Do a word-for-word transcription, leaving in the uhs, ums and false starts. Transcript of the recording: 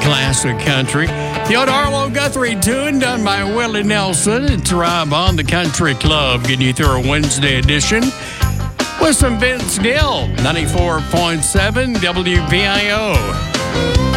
classic country. The old Arlo Guthrie tune done by Willie Nelson. It's Rob on the Country Club, getting you through a Wednesday edition with some Vince Gill, ninety-four point seven W B I O.